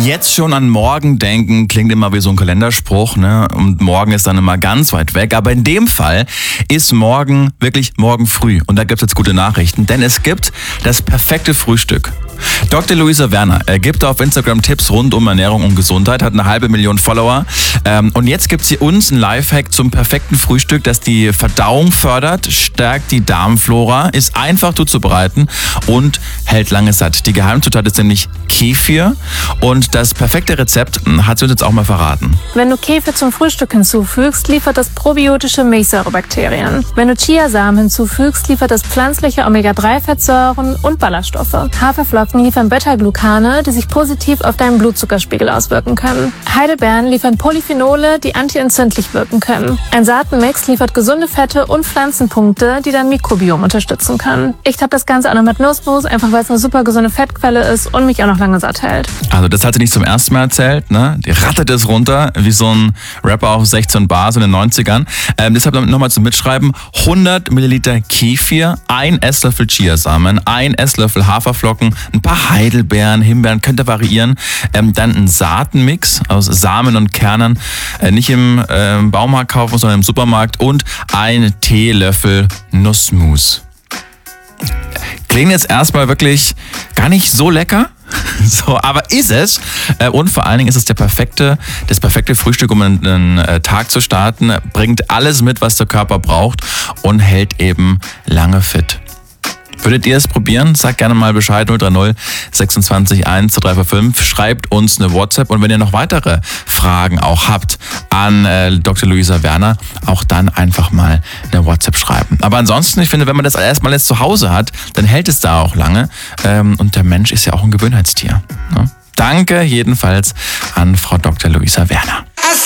Jetzt schon an morgen denken, klingt immer wie so ein Kalenderspruch, ne? Und morgen ist dann immer ganz weit weg. Aber in dem Fall ist morgen wirklich morgen früh. Und da gibt es jetzt gute Nachrichten, denn es gibt das perfekte Frühstück. Dr. Luisa Werner gibt auf Instagram Tipps rund um Ernährung und Gesundheit, hat 500.000 Follower. Und jetzt gibt sie uns einen Lifehack zum perfekten Frühstück, das die Verdauung fördert, stärkt die Darmflora, ist einfach zuzubereiten und hält lange satt. Die Geheimzutat ist nämlich Kefir und das perfekte Rezept hat sie uns jetzt auch mal verraten. Wenn du Kefir zum Frühstück hinzufügst, liefert das probiotische Milchsäurebakterien. Wenn du Chiasamen hinzufügst, liefert das pflanzliche Omega-3-Fettsäuren und Ballaststoffe. Haferflocken liefern Beta-Glucane, die sich positiv auf deinen Blutzuckerspiegel auswirken können. Heidelbeeren liefern Polyphenole, die antientzündlich wirken können. Ein Saatenmix liefert gesunde Fette und Pflanzenpunkte, die dein Mikrobiom unterstützen können. Ich habe das Ganze auch noch mit Nussmus, einfach weil es eine super gesunde Fettquelle ist und mich auch noch lange satt hält. Also das hat sie nicht zum ersten Mal erzählt, ne? Die rattet es runter, wie so ein Rapper auf 16 Bar, so in den 90ern. Deshalb nochmal zum Mitschreiben: 100 Milliliter Kefir, 1 Esslöffel Chiasamen, 1 Esslöffel Haferflocken, ein paar Heidelbeeren, Himbeeren, könnt ihr variieren. Dann ein Saatenmix aus Samen und Kernen, nicht im Baumarkt kaufen, sondern im Supermarkt, und 1 Teelöffel Nussmus. Klingt jetzt erstmal wirklich gar nicht so lecker. So, aber ist es. Und vor allen Dingen ist es das perfekte Frühstück, um einen Tag zu starten. Bringt alles mit, was der Körper braucht, und hält eben lange fit. Würdet ihr es probieren? Sagt gerne mal Bescheid, 030 26 1 345. Schreibt uns eine WhatsApp, und wenn ihr noch weitere Fragen auch habt an Dr. Luisa Werner, auch dann einfach mal eine WhatsApp schreiben. Aber ansonsten, ich finde, wenn man das erstmal jetzt zu Hause hat, dann hält es da auch lange. Und der Mensch ist ja auch ein Gewohnheitstier. Ne? Danke jedenfalls an Frau Dr. Luisa Werner.